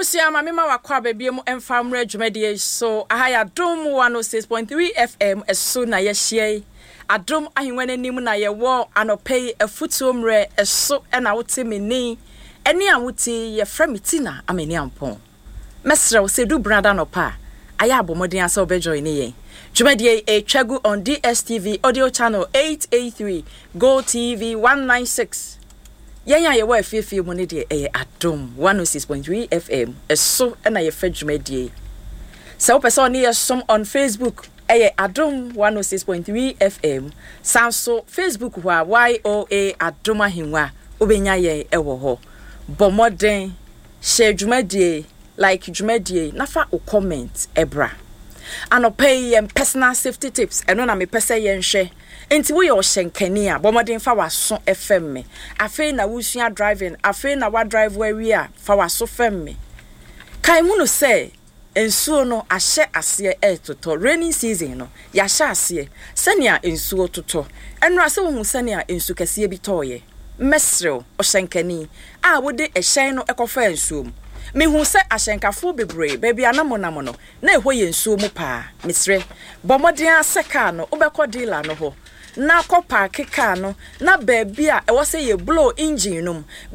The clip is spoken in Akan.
Abusia mama wakwa baby mu emfamre adwumade so ahaya Adom 106.3 FM eso na ye hie Adom ahwenwe nim na ye wo anopei afutuomre eso na wote meni eni awoti ye framitina ameni ampon mesre wo se du brada no pa aya abomodin asa obejoin ye dwumade e twagu on DSTV audio channel 883 Go TV 196 Yanya ye wa afiefi mu ne de Adom 106.3 FM eso na ye fadwumadie. So person ne som on Facebook Adom 106.3 FM. Sanso Facebook wa YOA Adom ahengwa obenya ye ewo ho. Bomoden share dwumadie like dwumadie nafa o comment ebra. Anopay personal safety tips eno na me pese ye nhwe. Enti wo ye ohyenkani a bomoden fa waso FM me afei na wusua driving afei na wa drive we a fa waso fm me kai mu no say ensuo no ahye ase toto rainy season no ya hye ase sania ensuo toto enra se wo hu sania ensu kase bi toye mesrew ohyenkani a wode ehyen no ekofa ensuo me hu se ahyenkafo bebre baby anamo no na ehwo ye ensuo mu pa mesre bomoden aseka no obekọ dealer no ho na kopa keka no na baby a e wo se ye blow engine num